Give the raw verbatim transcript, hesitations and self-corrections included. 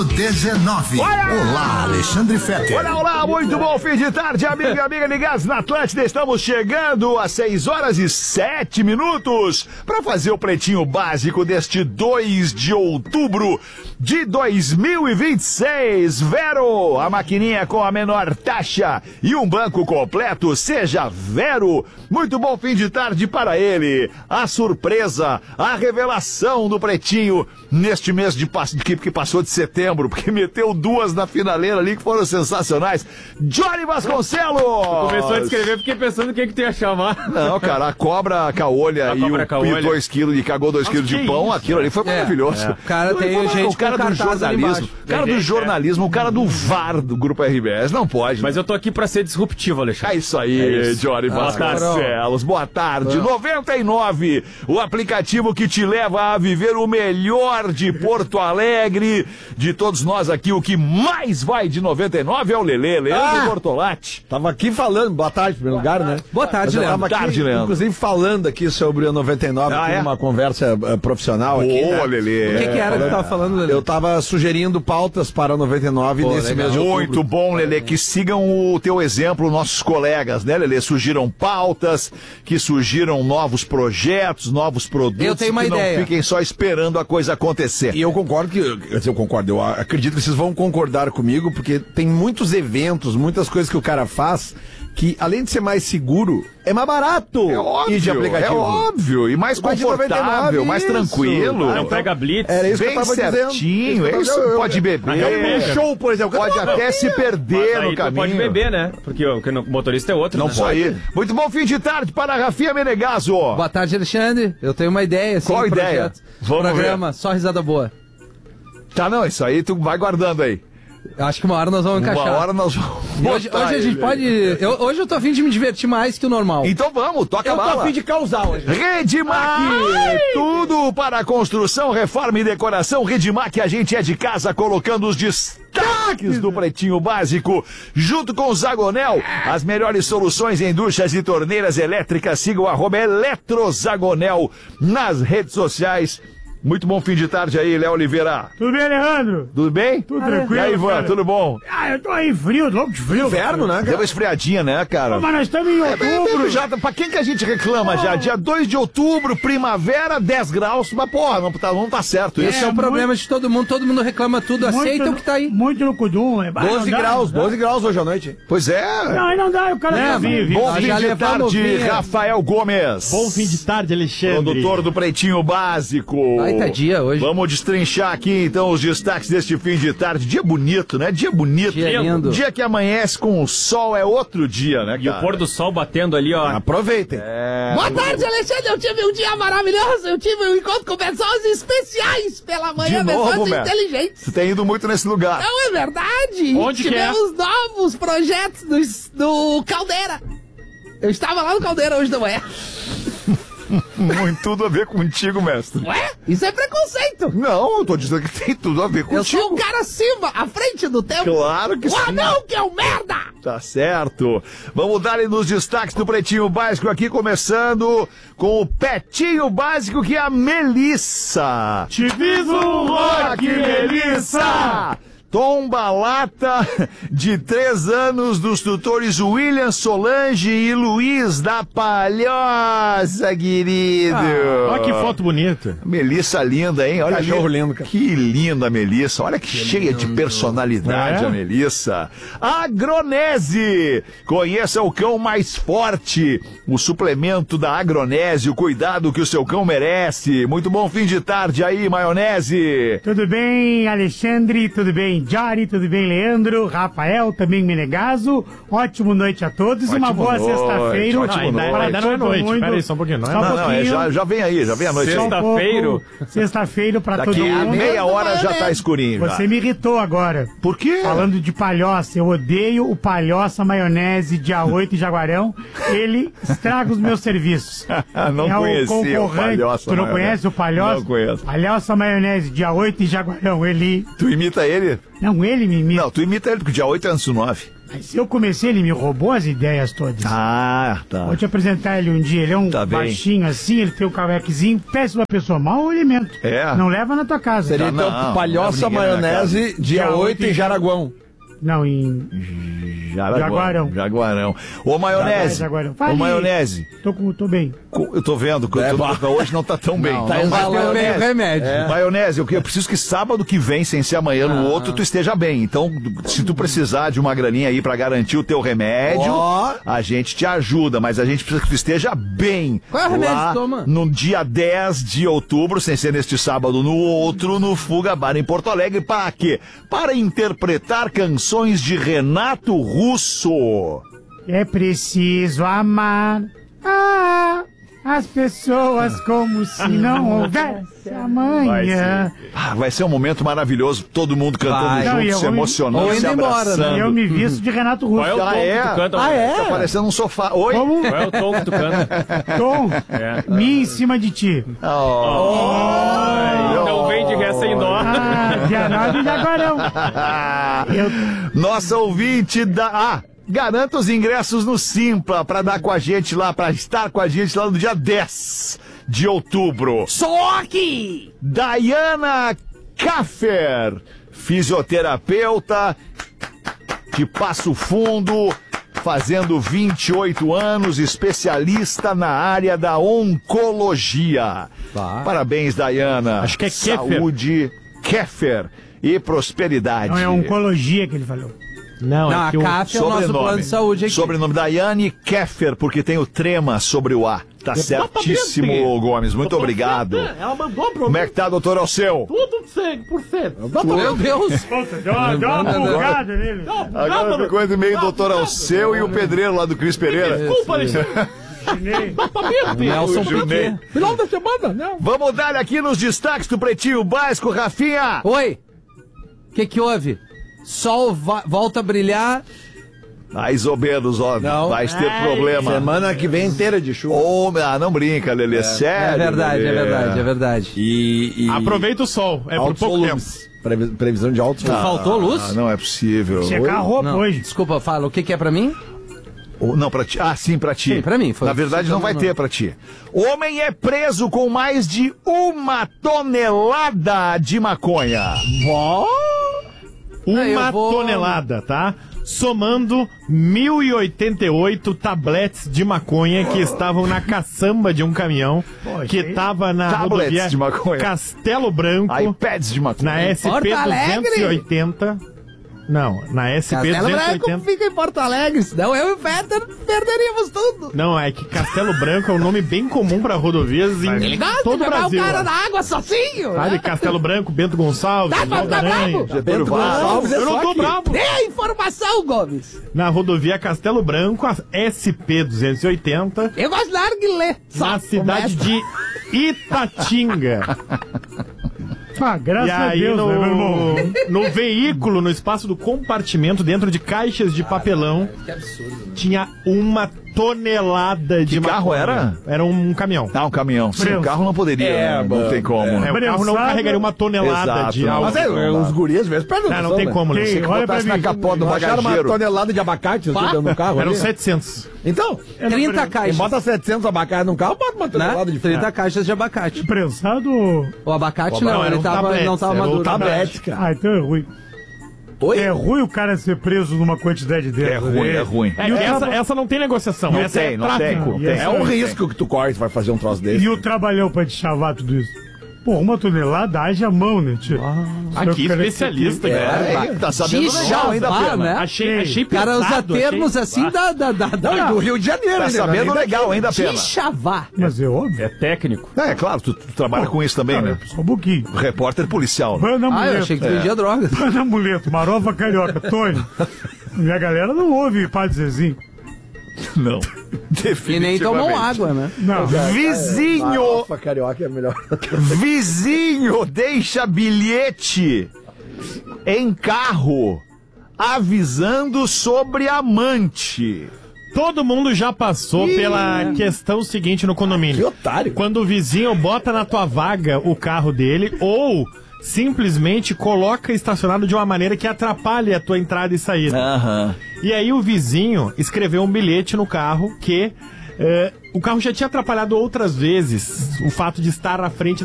dezenove. Olá, Alexandre Fetter. Olá, olá, muito bom fim de tarde, amigo e amiga ligados na Atlântida. Estamos chegando às seis horas e sete minutos para fazer o pretinho básico deste dois de outubro de dois mil e vinte e seis. Vero, a maquininha com a menor taxa e um banco completo, seja Vero. Muito bom fim de tarde para ele. A surpresa, a revelação do pretinho neste mês de, que, que passou de setembro, porque meteu duas na finaleira ali que foram sensacionais. Johnny Vasconcelos! Começou a escrever, fiquei pensando quem que tu ia chamar. Não, cara, a cobra caolha a e cobra o caolha. e dois quilos e cagou dois quilos de pão, aquilo ali foi maravilhoso. É, é. O cara tem o gente o cara com do jornalismo, o cara do jornalismo, o cara do V A R do Grupo R B S, não pode. Mas né? eu tô aqui pra ser disruptivo, Alexandre. É isso aí, é isso. Johnny Ah, Vasconcelos. Boa tarde. Ah. noventa e nove, o aplicativo que te leva a viver o melhor de Porto Alegre. De todos nós aqui, o que mais vai de noventa e nove é o Lelê, Leandro Ah, Bortolatti. Tava aqui falando, boa tarde, em primeiro lugar, né? Boa tarde, Leandro. Leandro. Tava aqui, tarde, Leandro. inclusive, falando aqui sobre o noventa e nove, Ah, aqui é? numa conversa uh, profissional aqui. Boa, né? Lelê. O que, que era que tu tava falando, Lelê? Eu tava sugerindo pautas para o noventa e nove Pô, nesse legal. mês de outubro. Muito bom, Lelê, que sigam o teu exemplo, nossos colegas, né, Lelê? Surgiram pautas, que surgiram novos projetos, novos produtos. Eu tenho uma que ideia. não fiquem só esperando a coisa acontecer. E eu concordo que, quer dizer, eu concordo, eu acredito que vocês vão concordar comigo, porque tem muitos eventos, muitas coisas que o cara faz, que além de ser mais seguro, é mais barato É óbvio, ir de aplicativo. é óbvio, e mais Vai de confortável, noventa e nove, mais isso. tranquilo. Ah, Não então- pega blitz. Era isso que Bem eu tava certinho, dizendo. é isso, Eu- eu- pode beber. É um show, por exemplo. Pode até se Mas perder aí no tu caminho. pode beber, né? Porque o, porque o motorista é outro. Não né? pode. Muito bom fim de tarde para a Rafinha Menegaso. Boa tarde, Alexandre. Eu tenho uma ideia, assim, Qual um ideia? projeto. Vamos Programa, só risada boa. Tá, não, isso aí tu vai guardando aí. Eu acho que uma hora nós vamos Uma encaixar. hora nós vamos E hoje, botar hoje a gente ele pode... aí. Eu, hoje eu tô a fim de me divertir mais que o normal. Então vamos, toca a Eu tô bala. a fim de causar hoje. Redmac, tudo para construção, reforma e decoração. Redmac, a gente é de casa colocando os destaques do Pretinho Básico, junto com o Zagonel, as melhores soluções em duchas e torneiras elétricas. Siga o arroba Eletrozagonel nas redes sociais. Muito bom fim de tarde aí, Léo Oliveira. Tudo bem, Alejandro? Tudo bem? Tudo tranquilo, E aí, Ivan, cara. tudo bom? Ah, eu tô aí frio, louco de frio. Inverno, né, Deu cara? uma esfriadinha, né, cara? Mas nós estamos em É, bem, outubro. bem, já, pra quem que a gente reclama já? Dia dois de outubro, primavera, dez graus, mas porra, não tá, não tá certo Esse isso. é, o problema de todo mundo. Todo mundo reclama tudo, aceita o que tá aí. Muito no cudum. É, doze não dá, graus, não dá. doze graus hoje à noite. Pois é. Não, aí não dá, o cara É, já vive. Bom Nós fim já de levamos tarde, vinha. Rafael Gomes. Bom fim de tarde, Alexandre. Produtor do Pretinho Básico. Baita dia hoje. Vamos destrinchar aqui então os destaques deste fim de tarde. Dia bonito, né? Dia bonito. Dia lindo. Dia que amanhece com o sol é outro dia, né, cara? E o pôr do sol batendo ali, ó. Aproveitem. É. Boa tarde, Alexandre. Eu tive um dia maravilhoso. Eu tive um encontro com pessoas especiais pela manhã, De novo, pessoas Beto? inteligentes. Você tem ido muito nesse lugar. Não é verdade? Onde que é? Tivemos novos projetos do, do Caldeira. Eu estava lá no Caldeira hoje de manhã. Muito tudo a ver contigo, mestre. Ué? Isso é preconceito. Não, eu tô dizendo que tem tudo a ver contigo. Eu sou um cara acima, à frente do tempo. Claro que O sim. anão que é um merda. Tá certo. Vamos dar nos destaques do Pretinho Básico aqui, começando com o Petinho Básico, que é a Melissa. Te fiz um rock, Melissa! Tomba lata de três anos dos tutores William Solange e Luiz da Palhoça, querido. Olha que foto bonita. Melissa linda, hein? Olha Cachorro ali. lindo, cara. Que linda a Melissa. Olha que, cheia de personalidade É? a Melissa. Agronese. Conheça o cão mais forte. O suplemento da Agronese. O cuidado que o seu cão merece. Muito bom fim de tarde aí, maionese. Tudo bem, Alexandre? Tudo bem, Jari? Tudo bem, Leandro? Rafael, também Menegaso. Ótimo noite a todos. Ótimo Uma boa noite, sexta-feira. ótimo Não, ainda, Para ainda não é todo noite. mundo. Pera aí, só um pouquinho. Não é Só um Não, não, é, pouquinho. já, já vem aí, já vem a noite. Só um Sexta-feira. pouco. Sexta-feira pra todo Daqui a mundo. meia hora já tá escurinho. já. Você me irritou agora. Por quê? Falando de palhoça, eu odeio o Palhoça Maionese dia oito em Jaguarão. Ele estraga os meus serviços. Não é conhecia o concorrente. Palhoça Tu não Maionese. conhece o Palhoça? Não conheço. Palhoça Maionese dia oito em Jaguarão. Ele... Tu imita ele? Não, ele me imita. Não, tu imita ele, porque dia oito é antes do nove. Se eu comecei, ele me roubou as ideias todas. Ah, tá. Vou te apresentar ele um dia. Ele é um Tá bem. baixinho assim, ele tem o cavequezinho, péssima pessoa, mau alimento. É. Não leva na tua casa. Seria Tá, então não, palhoça não leva ninguém na maionese, dia Dia oito oito em Jaraguão. Não, em... Jaguarão. Jaguarão. Ô, maionese. Jaguarão. Ô, Fale. maionese. Tô, com, tô bem. Co- Eu tô vendo que É, eu tô- bah. hoje não tá tão bem. Não, tá Mas exalando bem o maionese. remédio. É. Maionese, eu, eu preciso que sábado que vem, sem ser amanhã no outro, tu esteja bem. Então, se tu precisar de uma graninha aí pra garantir o teu remédio, Ó. a gente te ajuda, mas a gente precisa que tu esteja bem. Qual é o remédio Lá que toma? No dia dez de outubro, sem ser neste sábado, no outro, no Fuga Bar em Porto Alegre, para quê? Para interpretar canções de Renato Russo. É preciso amar ah, as pessoas como se não houvesse amanhã. Ah, vai ser um momento maravilhoso, todo mundo cantando Vai. junto, Não, e eu se vou me- emocionando, Ou se indo embora, né? abraçando. Eu me visto de Renato Russo. Qual é o tom Ah, é? que tu canta? Ah, Mauro? é? Tá parecendo um sofá. Oi? Como Qual é o tom que tu canta? tom, É. me em cima de ti. Então vem de ré sem dó. Ah, dia nove de Jaguarão. Eu, Nossa ouvinte da... Ah, garanta os ingressos no Simpla pra dar com a gente lá, pra estar com a gente lá no dia dez de outubro. Só aqui! Diana Kaffer, fisioterapeuta de Passo Fundo, fazendo vinte e oito anos, especialista na área da oncologia. Tá. Parabéns, Diana. Acho que é Keffer. Saúde, Keffer e prosperidade. não, é oncologia que ele falou. Não, Não, é a que o... C A F é o nosso plano de saúde aqui. Sobrenome Daiane Keffer, porque tem o trema sobre o A. Tá certíssimo, Gomes. Muito obrigado. Ela mandou pra Como é que tá, doutor Alceu? tudo cem por cento. Meu Deus. Puta, deu uma, deu uma bugada nele. Agora ficou entre meio o doutor Alceu e o pedreiro lá do Cris Pereira. Desculpa, Alexandre. Nelson O Junei. Piquet. Final da semana, não. Vamos dar aqui nos destaques do Pretinho Básico, Rafinha. Oi. O que que houve? Sol va- volta a brilhar. Mais ou menos, ó. Não. Vai ter problema. Semana que vem inteira de chuva. Ô, ah, não brinca, Lelê. É Sério. verdade, é Lelê. verdade, é verdade. E, e Aproveita o sol, é por altos pouco tempo. volumes. Previ- Previsão de altos volumes. Faltou luz? Ah, não é possível. Secar a roupa Não, hoje. desculpa, fala, o que que é pra mim? Ou não, pra ti. Ah, sim, pra ti. Sim, pra mim, foi- Na verdade, não vai não. ter pra ti. Homem é preso com mais de uma tonelada de maconha. Uma Ah, eu vou- tonelada, tá? Somando mil e oitenta e oito tabletes de maconha que estavam na caçamba de um caminhão que estava na Tablets rodovia de maconha. Castelo Branco, iPads de maconha. na S P Porto Alegre. duzentos e oitenta. Não, na S P Castelo duzentos e Branco oitenta. fica em Porto Alegre, senão eu e o Fetter perderíamos tudo. Não, é que Castelo Branco é um nome bem comum para rodovias em Ligado? todo o Jogar Brasil. o cara ó. na água sozinho. Sabe, né? Castelo Branco, Bento Gonçalves, Tá, mas Oswaldo tá Aranha. bravo? Getúlio Bento Vargas. Gonçalves é Eu não só tô aqui. bravo. Dê a informação, Gomes. Na rodovia Castelo Branco, a S P duzentos e oitenta, Eu gosto de narguilé. Só na cidade começa. de Itatinga. Ah, graças E a aí, Deus, né, meu irmão? no, no veículo, no espaço do compartimento, dentro de caixas de papelão, tinha uma tonelada de Que carro maconha. era? Era um caminhão. Ah, um caminhão. Sim, o Preso. carro não poderia. É, né? Não tem como. É, o carro não Prensado. carregaria uma tonelada Exato, de não. álcool. Mas é, é, os gurias, às vezes, perdem Não, não noção, tem né? como, Quem? Luciano. Olha pra Botasse na mim. capota do Não acharam uma bagageiro. tonelada de abacate dentro do carro? Eram ali? setecentos. Então, trinta quem caixas. bota setecentos abacates num carro, bota uma tonelada Né? de trinta fruta. caixas de abacate. Prensado. O abacate Não, não, era ele um tava, tablete, não tava era o maduro. Tablete, cara. Ah, então é ruim. Oi? É ruim o cara ser preso numa quantidade dessa. É ruim, né? é ruim. É E o que essa, traba- essa não tem negociação. Não essa tem, é não tem, tráfico. não tem. Essa É um não tem. risco que tu corre, tu vai fazer um troço desse. E o trabalhão pra te chavar tudo isso? Pô, uma tonelada, haja mão, né, tio? Aqui, Eu quero- especialista, cara. É, tá sabendo legal ainda, Chavar, Pena. né? Achei, achei O cara usa pesado, termos achei- assim da, da, da, da, Não, e do Rio de Janeiro, Tá né? sabendo legal ainda, Pena. de chavar. Mas é óbvio. É técnico. É, claro, tu, tu trabalha com isso também, né? Só um pouquinho. Repórter policial. Né? Banda Ah, amuleto. eu achei que tu vendia drogas. Banda amuleto, marofa carioca, Tony. Minha galera não ouve Padre Zezinho. Não. E nem tomam água, né? Não. Vizinho, Farofa carioca é melhor. vizinho deixa bilhete em carro avisando sobre amante. Todo mundo já passou pela questão seguinte no Que condomínio. otário. Quando o vizinho bota na tua vaga o carro dele ou simplesmente coloca estacionado de uma maneira que atrapalhe a tua entrada e saída. Aham. E aí o vizinho escreveu um bilhete no carro que eh, o carro já tinha atrapalhado outras vezes o fato de estar à frente